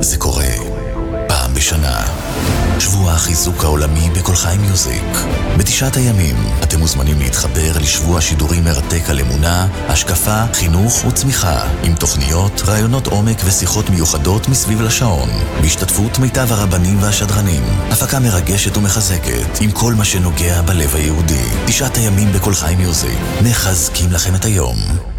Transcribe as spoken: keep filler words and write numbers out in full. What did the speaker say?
זה קורה פעם בשנה. שבוע החיזוק העולמי בכל חי מיוזיק. בתשעת הימים אתם מוזמנים להתחבר לשבוע שידורים מרתק על אמונה, השקפה, חינוך וצמיחה, עם תוכניות, רעיונות עומק ושיחות מיוחדות מסביב לשעון, בהשתתפות מיטב הרבנים והשדרנים. הפקה מרגשת ומחזקת, עם כל מה שנוגע בלב היהודי. תשעת הימים בכל חי מיוזיק, מחזקים לכם את היום.